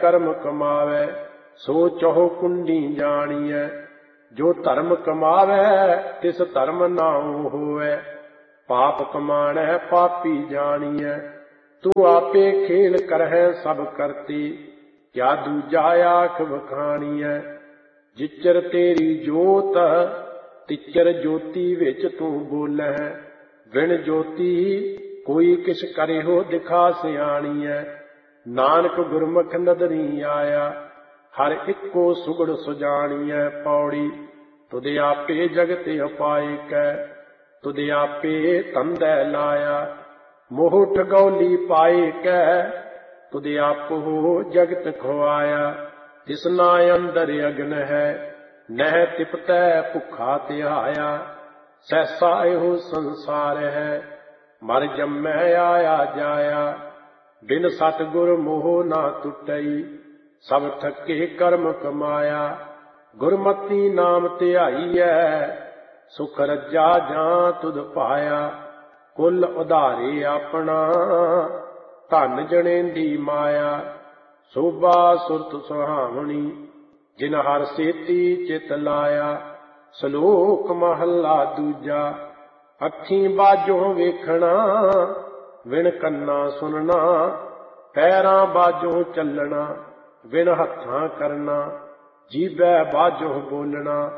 कर्म कमावै सो चहो कुंडी जानिए। जो धर्म कमावै तिस धर्म नाऊ होवै पाप कमाणै पापी जानिए। तू आपे खेल करहै सब करती क्या दूजा आख बखाणीਐ। जिचर तेरी जोत तिचर ज्योति विच तू बोलै बिन ज्योति कोई किस करे हो दिखा सियाणीਐ। नानक गुरमुख नदरी आया हर इको सुगड़ सुजाणीਐ। पौड़ी तुद आपे जगत अपाइक तुद आपे तंदै लाया मोह ठगौली पाए कै तुद आपो जगत खुआया। तिसना अंदर अग्न है नह तिपतै भुखा तिहाया। सहसा एहो संसार है मर जमै आया जाया। बिन सतगुर मोह ना टुटई सब थके कर्म कमाया। गुरमति नाम धियाईऐ सुख रज्जा जां तुद पाया। कुल उधारे अपना धन जनेंदी माया। शोभा सुरत सुहावनी जिन हर सेती चित लाया। सलोक महला दूजा अखीं बाजों वेखना विण कन्ना सुनना। पैरां बाजों चलना विण हत्थां करना जीभै बाजों बोलना।